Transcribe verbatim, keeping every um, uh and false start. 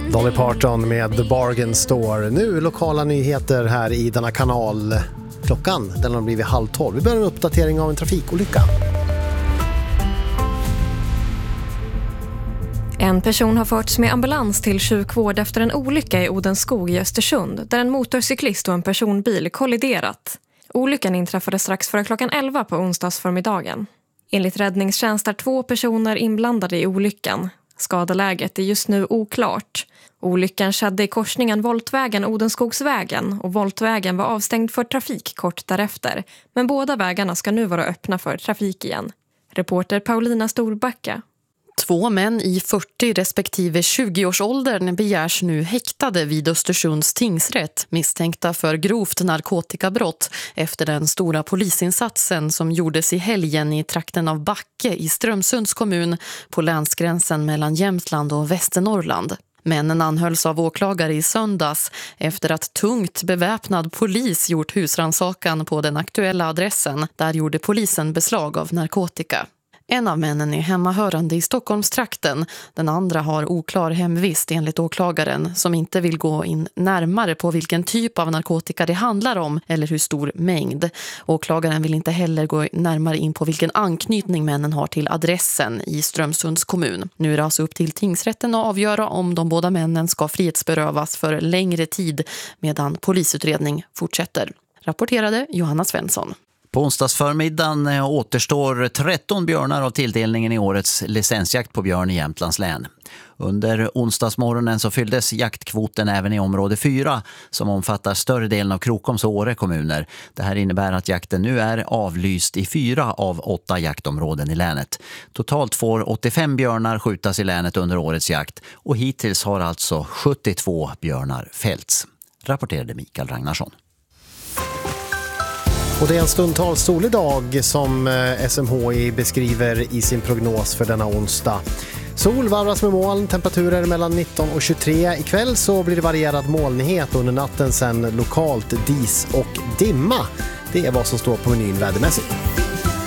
Dolly Parton med The Bargain Store. Nu lokala nyheter här i denna kanal. Klockan den har blivit halv tolv. Vi börjar med uppdatering av en trafikolycka. En person har förts med ambulans till sjukvård efter en olycka i Odenskog i Östersund där en motorcyklist och en personbil kolliderat. Olyckan inträffade strax före klockan elva på onsdagsförmiddagen. Enligt räddningstjänst är två personer inblandade i olyckan. Skadeläget är just nu oklart. Olyckan skedde i korsningen Voltvägen Odenskogsvägen och Voltvägen var avstängd för trafik kort därefter. Men båda vägarna ska nu vara öppna för trafik igen. Reporter Paulina Storbacka. Två män i fyrtio respektive tjugo-årsåldern begärs nu häktade vid Östersunds tingsrätt misstänkta för grovt narkotikabrott efter den stora polisinsatsen som gjordes i helgen i trakten av Backe i Strömsunds kommun på länsgränsen mellan Jämtland och Västernorrland. Männen anhölls av åklagare i söndags efter att tungt beväpnad polis gjort husrannsakan på den aktuella adressen. Där gjorde polisen beslag av narkotika. En av männen är hemmahörande i Stockholmstrakten. Den andra har oklar hemvist enligt åklagaren som inte vill gå in närmare på vilken typ av narkotika det handlar om eller hur stor mängd. Åklagaren vill inte heller gå närmare in på vilken anknytning männen har till adressen i Strömsunds kommun. Nu är det alltså upp till tingsrätten att avgöra om de båda männen ska frihetsberövas för längre tid medan polisutredning fortsätter. Rapporterade Johanna Svensson. På onsdagsförmiddagen återstår tretton björnar av tilldelningen i årets licensjakt på björn i Jämtlands län. Under onsdagsmorgonen så fylldes jaktkvoten även i område fyra som omfattar större delen av Krokoms och Åre kommuner. Det här innebär att jakten nu är avlyst i fyra av åtta jaktområden i länet. Totalt får åttiofem björnar skjutas i länet under årets jakt och hittills har alltså sjuttiotvå björnar fällts. Rapporterade Mikael Ragnarsson. Och det är en stundtals solig dag som S M H I beskriver i sin prognos för denna onsdag. Sol varvas med moln, temperaturer mellan nitton och tjugotre. Ikväll så blir det varierad molnighet under natten sen lokalt dis och dimma. Det är vad som står på menyn vädermässigt.